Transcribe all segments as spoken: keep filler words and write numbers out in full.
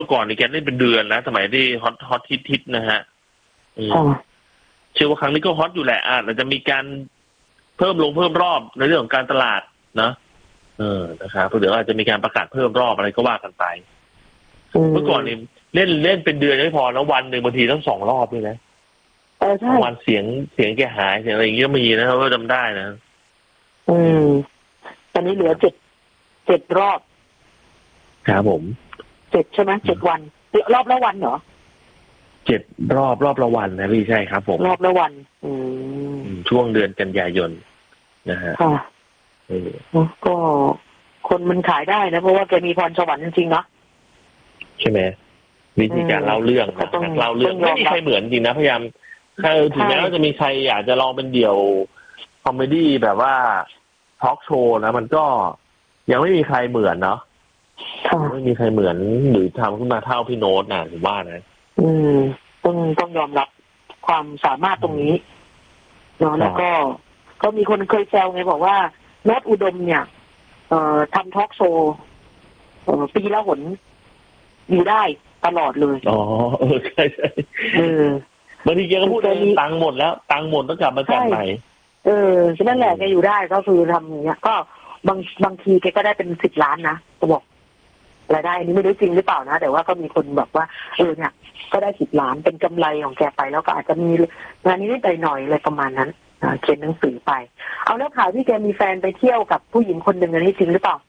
มื่อก่อนนี่แกเล่นเป็นเดือนนะสมัยที่ฮอตฮอตฮิตฮิตนะฮะเชื่อว่าครั้งนี้ก็ฮอตอยู่แหละอาจจะมีการเพิ่มลงเพิ่มรอบในเรื่องของการตลาดนะเออนะครับเดี๋ยวอาจจะมีการประกาศเพิ่มรอบอะไรก็ว่ากันไปเมื่อก่อนนี่เล่นเล่นเป็นเดือนไม่พอนะวันหนึ่งบางทีต้องสองรอบด้วยนะเออใช่วันเสียงเสียงแกหายเสียงอะไรอย่างเงี้ยมีนะเขาก็จำได้นะอืมตอนนี้เหลือเจ็ดเจ็ดรอบครับผมเจ็ดใช่ไหมเจ็ดวันรอบละวันเหรอเจ็ดรอบรอบละวันนะพี่ใช่ครับผมรอบละวันอืมช่วงเดือนกันยายนนะฮะค่ะก็คนมันขายได้นะเพราะว่าแกมีพรสวรรค์จริงๆเนาะใช่ไหมวิธีการเล่าเรื่องนะเล่าเรื่องไม่มีใครเหมือนจริงนะพยายามคือถึงแม้ว่าจะมีใครอยากจะลองเป็นเดี่ยวคอมเมดี้แบบว่าทอล์กโชว์นะมันก็ยังไม่มีใครเหมือนเนาะไม่มีใครเหมือนหรือทำขึ้นมาเท่าพี่โน้ตนะผมว่านะอืมต้องต้องยอมรับความสามารถตรงนี้เนาะแล้วก็ก็มีคนเคยแซวไงบอกว่าโน้ตอุดมเนี่ยเอ่อทำทอล์กโชว์เอ่อปีละหนอยู่ได้ตลอดเลยอ๋อเออใช่ใช่เออบางทีแกก็พูดเองตังค์หมดแล้วตังค์หมดต้องกลับมาจัดใหม่เออฉะนั้นแหละแกอยู่ได้ก็คือทำอย่างเงี้ยก็บางบางทีแกก็ได้เป็นสิบล้านนะจะบอกรายได้นี้ไม่รู้จริงหรือเปล่านะแต่ว่าก็มีคนบอกว่าเออเนี่ยก็ได้สิบล้านเป็นกำไรของแกไปแล้วก็อาจจะมีงานนี้นิดหน่อยอะไรประมาณนั้นเขียนหนังสือไปเอาแล้วข่าวที่แกมีแฟนไปเที่ยวกับผู้หญิงคนหนึ่งอันนี้จริงหรือเปล่า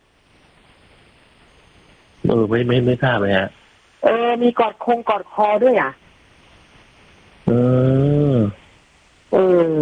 เออไม่ไม่ไม่ทราบเลยฮะเออมีกอดคงกอดคอด้วยอ่ะเออเออ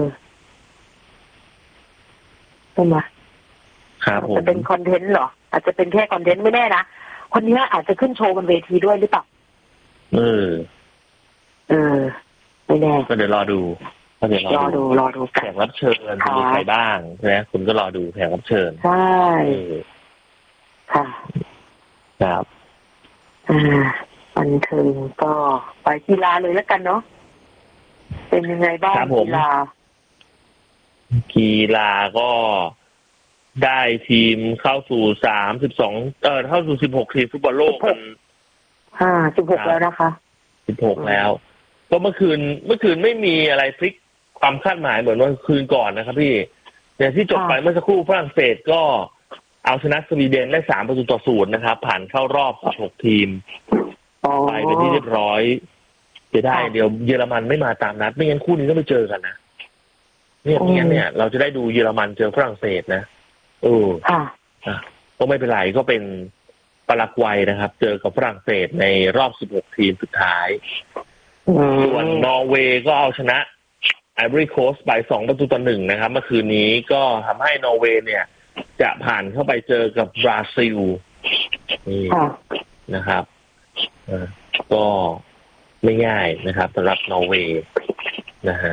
ใช่ไหมครับผมจะเป็นคอนเทนต์เหรออาจจะเป็นแค่คอนเทนต์ไม่แน่นะคนนี้อาจจะขึ้นโชว์บนเวทีด้วยหรือเปล่าเออเออไม่แน่ก็เดี๋ยวรอดูก็เดี๋ยวรอดูรอดูแขกรับเชิญจะมีใครบ้างใช่ไหมคุณก็รอดูแขกรับเชิญใช่ค่ะครับอ่าบันเทิงก็ไปกีฬาเลยแล้วกันเนาะเป็นยังไงบ้างกีฬากีฬาก็ได้ทีมเข้าสู่สามสิบสองเอ่อเข้าสู่สิบหกทีมฟุตบอลโลกกันอ่าสิบหกแล้วนะคะสิบหกแล้วก็เมื่อคืนเมื่อคืนไม่มีอะไรพลิกความคาดหมายเหมือนวันคืนก่อนนะครับพี่อย่างที่จบไปเมื่อสักครู่ฝรั่งเศสก็เอาชนะสวีเดนได้สามประตูต่อศูนย์นะครับผ่านเข้ารอบสิบหกทีมไปเป็นที่เรียบร้อยจะได้เดี๋ยวเยอรมันไม่มาตามนัดไม่งั้นคู่นี้ต้องไปเจอกันนะเนี่ยไม่งั้นเนี่ยเราจะได้ดูเยอรมันเจอฝรั่งเศสนะเอออ่ะก็ไม่เป็นไรก็เป็นปารากวัยนะครับเจอกับฝรั่งเศสในรอบสิบหกทีมสุดท้ายส่วนนอร์เวย์ก็เอาชนะไอวอรี่โคสต์ไปสองประตูต่อหนึ่งนะครับเมื่อคืนนี้ก็ทำให้นอร์เวย์เนี่ยจะผ่านเข้าไปเจอกับบราซิลนี่นะครับก็ไม่ง่ายนะครับสำหรับนอร์เวย์นะฮะ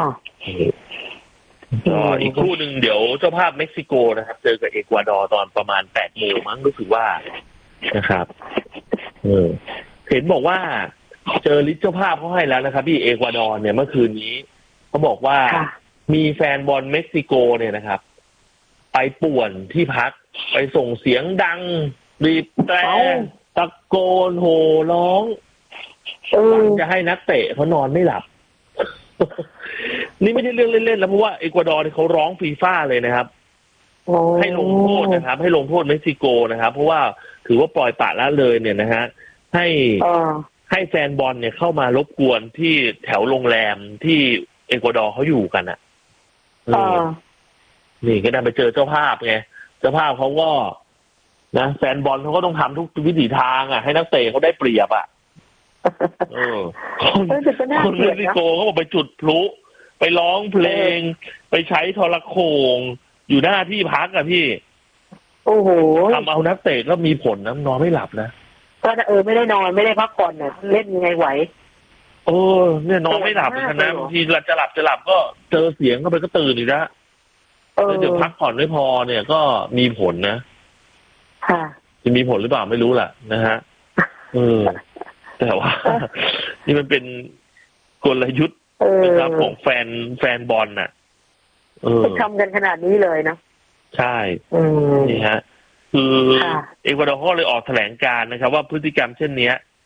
ก็อีกคู่หนึ่งเดี๋ยวเจ้าภาพเม็กซิโกนะครับเจอกับเอกวาดอร์ตอนประมาณแปดโมงมั้งรู้สึกว่านะครับเออเห็นบอกว่าเจอลิสต์เจ้าภาพเขาให้แล้วนะครับพี่เอกวาดอร์เนี่ยเมื่อคืนนี้เขาบอกว่ามีแฟนบอลเม็กซิโกเนี่ยนะครับไปป่วนที่พักไปส่งเสียงดังบีบแตรตะโกนโห่ร้องหวังจะให้นักเตะเขานอนไม่หลับนี่ไม่ใช่เรื่องเล่นๆแล้วเพราะว่าเอกวาดอร์เขาร้องฟีฟ่าเลยนะครับให้ลงโทษนะครับให้ลงโทษเม็กซิโกนะครับเพราะว่าถือว่าปล่อยปละละเลยเนี่ยนะฮะให้ให้แฟนบอลเนี่ยเข้ามารบกวนที่แถวโรงแรมที่เอกวาดอร์เขาอยู่กันอ่ะนี่ก็ได้ไปเจอเจ้าภาพไงเจ้าภาพเขาก็นะแฟนบอลเขาก็ต้องทำทุกวิถีทางอ่ะให้นักเตะเขาได้เปรียบอ่ะเออคนคนเม็กซิโกเขาบอกไปจุดพลุไปร้องเพลงไปใช้โทรโข่งอยู่หน้าที่พักอะพี่โอ้โหทำเอานักเตะก็มีผลนะนอนไม่หลับนะก็เออไม่ได้นอนไม่ได้พักผ่อนเนี่ยเล่นยังไงไหวเออเนี่ยนอนไม่หลับนะบางทีจะหลับจะหลับก็เจอเสียงเข้าไปก็ตื่นอีกแล้วแล้วเดี๋ยวพักผ่อนไม่พอเนี่ยก็มีผลนะค่ะจะมีผลหรือเปล่าไม่รู้แหละนะฮะเออแต่ว่านี่มันเป็นกลยุทธ์นะครับของแฟนแฟนบอลน่ะเออทำกันขนาดนี้เลยนะใช่นี่ฮะคือเอกวาดอร์เลยออกแถลงการนะครับว่าพฤติกรรมเช่นนี้